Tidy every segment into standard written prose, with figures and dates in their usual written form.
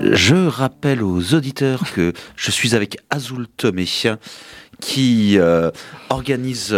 Je rappelle aux auditeurs que je suis avec Azul Tomé qui organise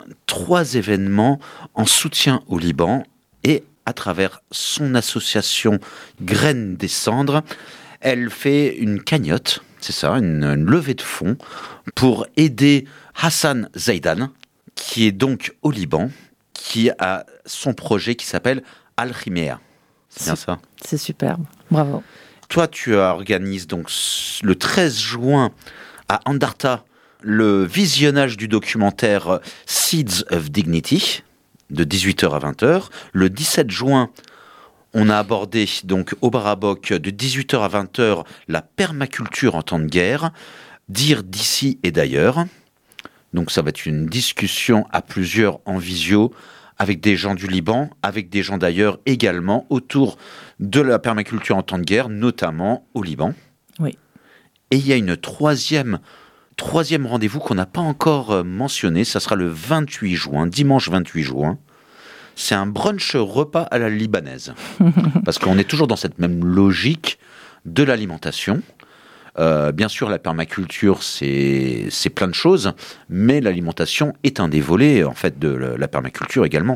3 événements en soutien au Liban et à travers son association Graines des Cendres, elle fait une cagnotte, c'est ça, une levée de fonds pour aider Hassan Zaidan, qui est donc au Liban, qui a son projet qui s'appelle Al-Khimea. C'est bien ça? C'est superbe, bravo. Toi, tu organises donc le 13 juin à Andarta le visionnage du documentaire Seeds of Dignity de 18h à 20h. Le 17 juin, on a abordé donc au Baraboc de 18h à 20h la permaculture en temps de guerre, dire d'ici et d'ailleurs. Donc ça va être une discussion à plusieurs en visio avec des gens du Liban, avec des gens d'ailleurs également autour de la permaculture en temps de guerre, notamment au Liban. Oui. Et il y a une troisième rendez-vous qu'on n'a pas encore mentionné, ça sera le 28 juin, dimanche 28 juin. C'est un brunch repas à la libanaise. Parce qu'on est toujours dans cette même logique de l'alimentation. Bien sûr, la permaculture, c'est plein de choses, mais l'alimentation est un des volets, en fait, de la permaculture également.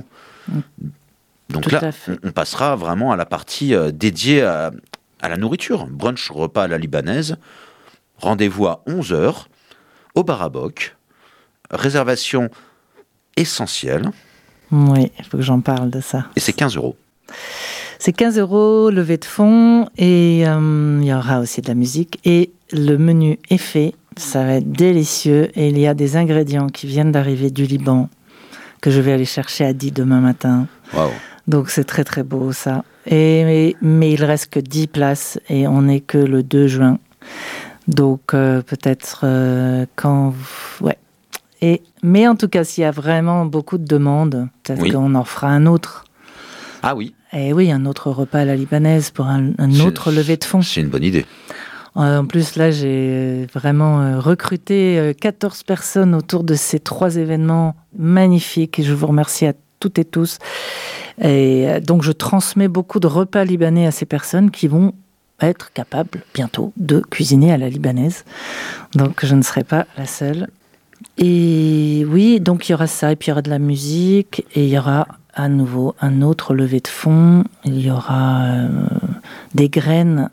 Donc tout là, on passera vraiment à la partie dédiée à la nourriture. Brunch repas à la libanaise. Rendez-vous à 11h au Baraboc. Réservation essentielle. Oui, il faut que j'en parle de ça. Et c'est 15 €. C'est 15 € levée de fonds et il y aura aussi de la musique. Et le menu est fait, ça va être délicieux. Et il y a des ingrédients qui viennent d'arriver du Liban que je vais aller chercher à 10 demain matin. Waouh. Donc c'est très très beau ça. Mais il reste que 10 places et on n'est que le 2 juin. Donc peut-être quand... Ouais. Mais en tout cas, s'il y a vraiment beaucoup de demandes, peut-être qu'on en fera un autre. Ah oui. Et oui, un autre repas à la libanaise pour un autre levée de fonds. C'est une bonne idée. En plus, là, j'ai vraiment recruté 14 personnes autour de ces 3 événements magnifiques. Et je vous remercie à toutes et tous. Et donc, je transmets beaucoup de repas libanais à ces personnes qui vont être capables bientôt de cuisiner à la libanaise. Donc, je ne serai pas la seule. Et oui, donc il y aura ça, et puis il y aura de la musique, et il y aura à nouveau un autre levée de fonds, il y aura des graines